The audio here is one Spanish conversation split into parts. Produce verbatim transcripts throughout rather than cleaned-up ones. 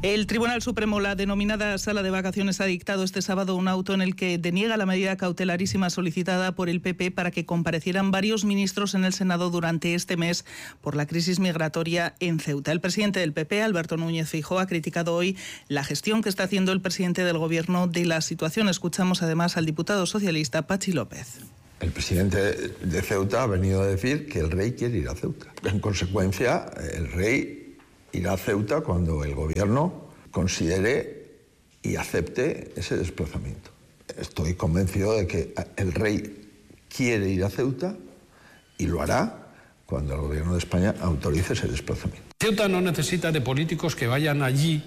El Tribunal Supremo, la denominada Sala de Vacaciones, ha dictado este sábado un auto en el que deniega la medida cautelarísima solicitada por el P P para que comparecieran varios ministros en el Senado durante este mes por la crisis migratoria en Ceuta. El presidente del P P, Alberto Núñez Feijóo, ha criticado hoy la gestión que está haciendo el presidente del Gobierno de la situación. Escuchamos además al diputado socialista Pachi López. El presidente de Ceuta ha venido a decir que el rey quiere ir a Ceuta. En consecuencia, el rey irá a Ceuta cuando el Gobierno considere y acepte ese desplazamiento. Estoy convencido de que el rey quiere ir a Ceuta y lo hará cuando el Gobierno de España autorice ese desplazamiento. Ceuta no necesita de políticos que vayan allí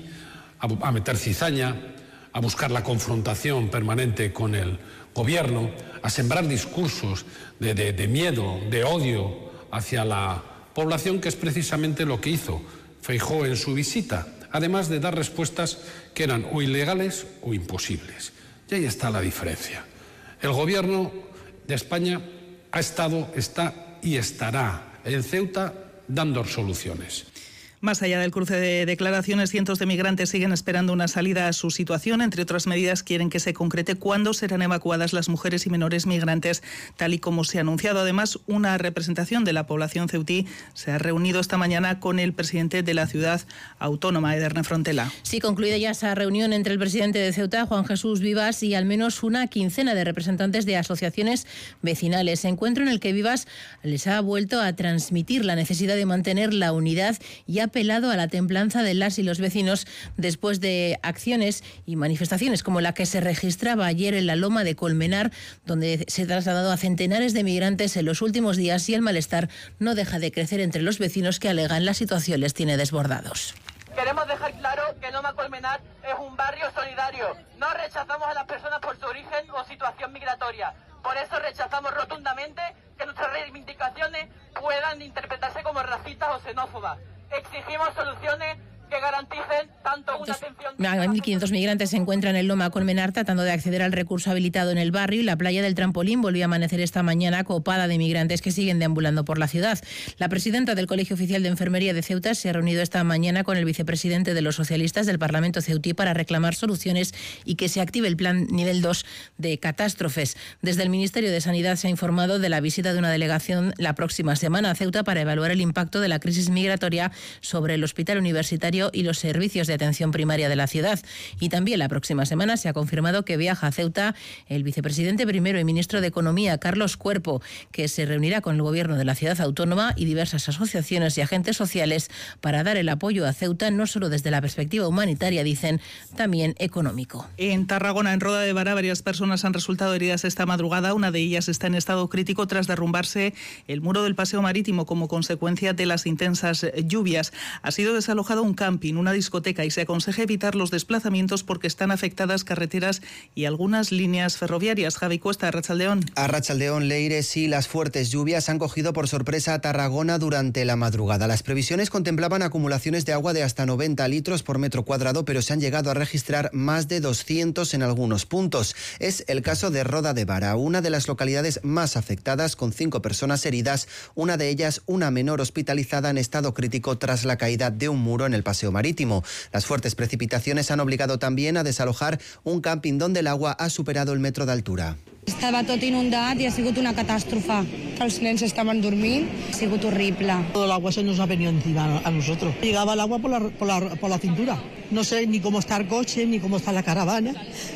a meter cizaña, a buscar la confrontación permanente con el Gobierno, a sembrar discursos de, de, de miedo, de odio hacia la población, que es precisamente lo que hizo Feijóo en su visita, además de dar respuestas que eran o ilegales o imposibles. Y ahí está la diferencia. El Gobierno de España ha estado, está y estará en Ceuta dando soluciones. Más allá del cruce de declaraciones, cientos de migrantes siguen esperando una salida a su situación. Entre otras medidas, quieren que se concrete cuándo serán evacuadas las mujeres y menores migrantes, tal y como se ha anunciado. Además, una representación de la población ceutí se ha reunido esta mañana con el presidente de la ciudad autónoma, Ederne Frontela. Sí, concluida ya esa reunión entre el presidente de Ceuta, Juan Jesús Vivas, y al menos una quincena de representantes de asociaciones vecinales. Encuentro en el que Vivas les ha vuelto a transmitir la necesidad de mantener la unidad y ha apelado a la templanza de las y los vecinos después de acciones y manifestaciones como la que se registraba ayer en la Loma de Colmenar, donde se ha trasladado a centenares de migrantes en los últimos días, y el malestar no deja de crecer entre los vecinos que alegan la situación les tiene desbordados. Queremos dejar claro que Loma Colmenar es un barrio solidario. No rechazamos a las personas por su origen o situación migratoria. Por eso rechazamos rotundamente que nuestras reivindicaciones puedan interpretarse como racistas o xenófobas. Exigimos soluciones que garanticen tanto una atención... mil quinientos migrantes se encuentran en Loma Colmenar tratando de acceder al recurso habilitado en el barrio, y la playa del Trampolín volvió a amanecer esta mañana copada de migrantes que siguen deambulando por la ciudad. La presidenta del Colegio Oficial de Enfermería de Ceuta se ha reunido esta mañana con el vicepresidente de los socialistas del Parlamento ceutí para reclamar soluciones y que se active el plan nivel dos de catástrofes. Desde el Ministerio de Sanidad se ha informado de la visita de una delegación la próxima semana a Ceuta para evaluar el impacto de la crisis migratoria sobre el hospital universitario y los servicios de atención primaria de la ciudad. Y también la próxima semana se ha confirmado que viaja a Ceuta el vicepresidente primero y ministro de Economía, Carlos Cuerpo, que se reunirá con el gobierno de la ciudad autónoma y diversas asociaciones y agentes sociales para dar el apoyo a Ceuta, no solo desde la perspectiva humanitaria, dicen, también económico. En Tarragona, en Roda de Bará, varias personas han resultado heridas esta madrugada. Una de ellas está en estado crítico tras derrumbarse el muro del paseo marítimo como consecuencia de las intensas lluvias. Ha sido desalojado un camping, una discoteca, y se aconseja evitar los desplazamientos porque están afectadas carreteras y algunas líneas ferroviarias. Javi Cuesta, Arratsaldeón. Arratsaldeón, Leires, y las fuertes lluvias han cogido por sorpresa a Tarragona durante la madrugada. Las previsiones contemplaban acumulaciones de agua de hasta noventa litros por metro cuadrado, pero se han llegado a registrar más de doscientos en algunos puntos. Es el caso de Roda de Bará, una de las localidades más afectadas, con cinco personas heridas, una de ellas una menor hospitalizada en estado crítico tras la caída de un muro en el paseo marítimo. Las fuertes precipitaciones han obligado también a desalojar un camping donde el agua ha superado el metro de altura. Estava tot inundat i ha sigut una catàstrofe. Els nens estaven dormint, ha sigut horrible. Todo el agua se nos ha venido encima a nosotros. Llegaba el agua por la, por la, por la cintura. No sé ni cómo está el coche, ni cómo está la caravana,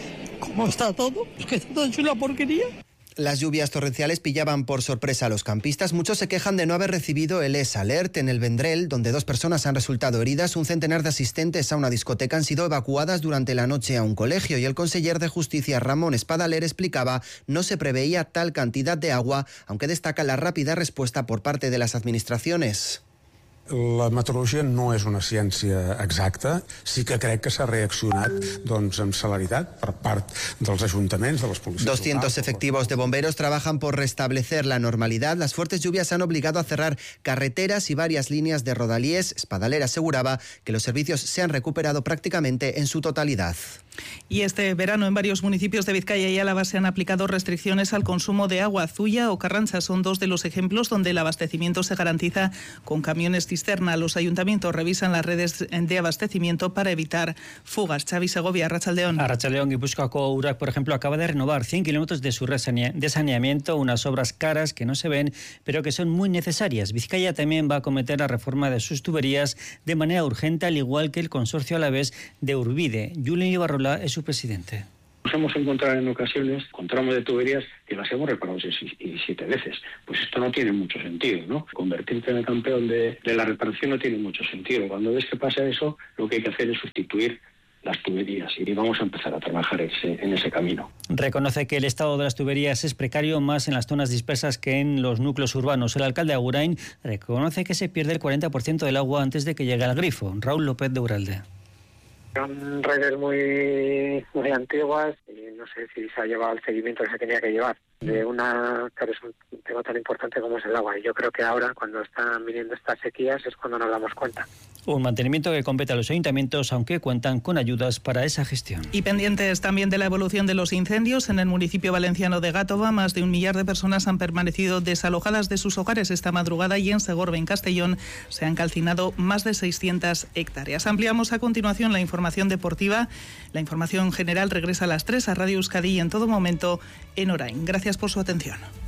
cómo está todo. Es que está todo hecho una porquería. Las lluvias torrenciales pillaban por sorpresa a los campistas. Muchos se quejan de no haber recibido el S Alert. En el Vendrell, donde dos personas han resultado heridas, un centenar de asistentes a una discoteca han sido evacuadas durante la noche a un colegio, y el conseller de Justicia, Ramón Espadaler, explicaba no se preveía tal cantidad de agua, aunque destaca la rápida respuesta por parte de las administraciones. La meteorologia no és una ciència exacta. Sí que crec que s'ha reaccionat doncs, amb celeritat per part dels ajuntaments, de les policies. doscientos efectivos de bomberos trabajan por restablecer la normalidad. Las fuertes lluvias han obligado a cerrar carreteras y varias líneas de rodalíes. Espadaler aseguraba que los servicios se han recuperado prácticamente en su totalidad. Y este verano en varios municipios de Vizcaya y Álava se han aplicado restricciones al consumo de agua. Zuia o Carranza son dos de los ejemplos donde el abastecimiento se garantiza con camiones cisterna. Los ayuntamientos revisan las redes de abastecimiento para evitar fugas. Xavi Segovia, Arratsaldeon. Arratsaldeon, Guipúzcoako Urak, por ejemplo, acaba de renovar cien kilómetros de su red de saneamiento, unas obras caras que no se ven, pero que son muy necesarias. Vizcaya también va a acometer la reforma de sus tuberías de manera urgente, al igual que el consorcio alavés de Urbide. Julien Ibarrola es su presidente. Nos hemos encontrado en ocasiones con tramos de tuberías que las hemos reparado seis y siete veces. Pues esto no tiene mucho sentido, ¿no? Convertirte en el campeón de, de la reparación no tiene mucho sentido. Cuando ves que pasa eso, lo que hay que hacer es sustituir las tuberías y vamos a empezar a trabajar ese, en ese camino. Reconoce que el estado de las tuberías es precario más en las zonas dispersas que en los núcleos urbanos. El alcalde de Agurain reconoce que se pierde el cuarenta por ciento del agua antes de que llegue al grifo. Raúl López de Uralde. Son redes muy, muy antiguas y no sé si se ha llevado el seguimiento que se tenía que llevar de una, claro, es un tema tan importante como es el agua, y yo creo que ahora, cuando están viniendo estas sequías, es cuando nos damos cuenta. Un mantenimiento que compete a los ayuntamientos, aunque cuentan con ayudas para esa gestión. Y pendientes también de la evolución de los incendios en el municipio valenciano de Gátova, más de un millar de personas han permanecido desalojadas de sus hogares esta madrugada, y en Segorbe, en Castellón, se han calcinado más de seiscientas hectáreas. Ampliamos a continuación la información deportiva. La información general regresa a las tres a Radio Euskadi y en todo momento en Orain. Gracias por su atención.